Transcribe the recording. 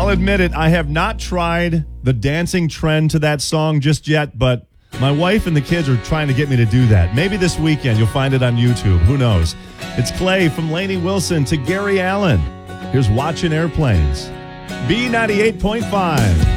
I'll admit it, I have not tried the dancing trend to that song just yet, but my wife and the kids are trying to get me to do that. Maybe this weekend you'll find it on YouTube. Who knows? It's Clay from Lainey Wilson to Gary Allen. Here's Watching Airplanes. B98.5.